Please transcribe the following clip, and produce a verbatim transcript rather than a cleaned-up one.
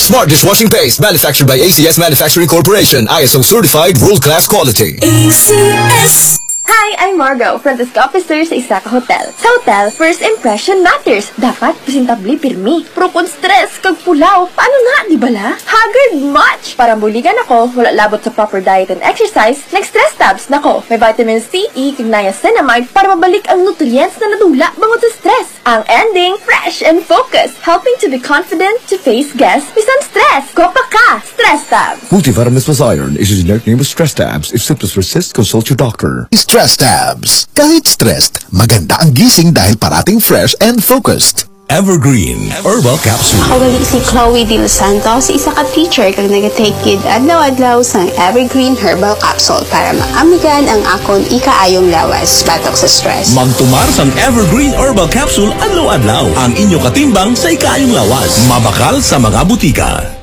Smart dishwashing paste manufactured by A C S Manufacturing Corporation. I S O certified world-class quality. A C S. Hi, I'm Margo, front desk officer sa Isaka Hotel. Sa hotel, first impression matters. Dapat presentably pirmi. Pero kung stress, kag pulaw, paano nga, di bala? Haggard much! Para buligan ako, wala labot sa proper diet and exercise, nag-stress tabs nako. May vitamin C, E, kag niacinamide para mabalik ang nutrients na nadula bangod sa stress. Ang ending, fresh and focused, helping to be confident to face guests with some stress. Go pa ka! Stress tabs! Multivitamins plus iron is a generic name of Stress Tabs. If symptoms persist, consult your doctor. Stress Tabs. Kahit stressed, maganda ang gising dahil parating fresh and focused. Evergreen Herbal Capsule. Ako gali si Chloe Dil Santos, isa ka teacher kag nag-take kid adlaw-adlaw sang Evergreen Herbal Capsule para maamigan ang akon ikaayong lawas batok sa stress. Magtumar sang Evergreen Herbal Capsule adlaw-adlaw. Ang inyo katimbang sa ikaayong lawas. Mabakal sa mga butika.